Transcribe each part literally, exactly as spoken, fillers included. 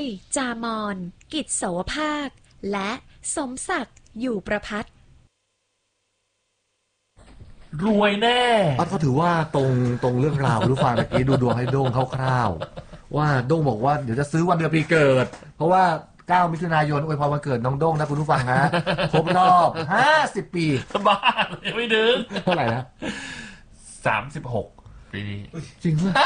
จามอน กิจโสภาคและสมศักดิ์อยู่ประภัตรรวยแน่ก็ถือว่าตรงตรงเรื่องราวคุณผู้ฟังเมื่อกี้ดูดวงให้โด้งคร่าวๆว่าโด้งบอกว่าเดี๋ยวจะซื้อวันเดือนปีเกิดเพราะว่าเก้ามิถุนายนอวยพรวันเกิดน้องโด้งนะคุณผู้ฟังฮะครบรอบห้าสิบปีบ้ายังไม่ดึงเท่าไหร่นะสามสิบหกปีนี้จริงมั้ย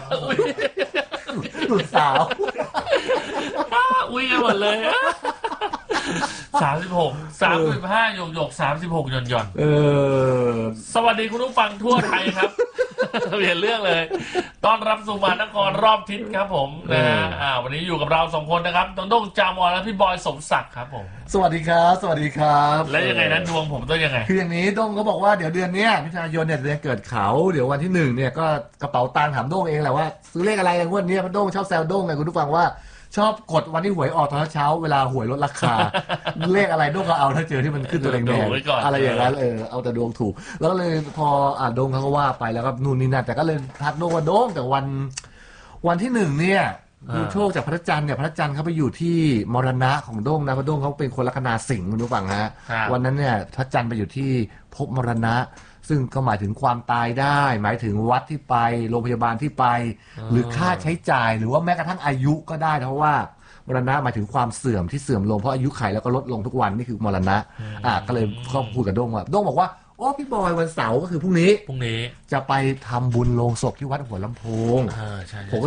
หลุดสาวอุ้ยกันหมดเลยสามสิบหกสามสิบห้าหยกหยกสามสิบหกหย่อนหย่อนเออสวัสดีคุณผู้ฟังทั่วไทยครับเปลี่ยนเรื่องเลยต้อนรับสู่มหานครรอบทิศครับผมนะฮะอ่าวันนี้อยู่กับเราสองคนนะครับน้องโด้งจามอนและพี่บอยสมศักดิ์ครับผมสวัสดีครับสวัสดีครับแล้วยังไงนั้นดวงผมต้องยังไงคืออย่างนี้โด้งก็บอกว่าเดี๋ยวเดือนนี้มิถุนายนเนี่ยเดือนเกิดเขาเดี๋ยววันที่หนึ่งเนี่ยก็กระเป๋าตังค์ถามโด้งเองแหละว่าซื้อเลขอะไรงวดนี้โด้งชอบแซวโด้งไงคุณผู้ฟังว่าชอบกดวันที่หวยออกตอนเช้าเวลาหวยลดราคาเลขอะไรโด้งก็เอาถ้าเจอที่มันขึ้นตัวแดงๆอะไรอย่างนั้นเออเอาแต่ดวงถูกแล้วก็เลยพออ่าโด้งเขาก็ว่าไปแล้วก็นู่นนี่นั่นแต่ก็เลยทักโด้งว่าโด้งแต่วันวันที่หนึ่งเนี่ยดูโชคจากพระจันทร์เนี่ยพระจันทร์เขาไปอยู่ที่มรณะของโด้งนะเพราะโด้งเขาเป็นคนลัคนาสิงห์คุณผู้ฟังฮะวันนั้นเนี่ยพระจันทร์ไปอยู่ที่ภพมรณะซึ่งก็หมายถึงความตายได้หมายถึงวัดที่ไปโรงพยาบาลที่ไปหรือค่าใช้จ่ายหรือว่าแม้กระทั่งอายุก็ได้เพราะว่ามรณะหมายถึงความเสื่อมที่เสื่อมลงเพราะอายุไขแล้วก็ลดลงทุกวันนี่คือมรณะอ่ะก็เลยก็พูดกับโด้งว่าโด้งบอกว่าโอ้พี่บอยวันเสาร์ก็คือพรุ่งนี้พรุ่งนี้จะไปทำบุญโลงศพที่วัดหัวลำโพงอ่าใช่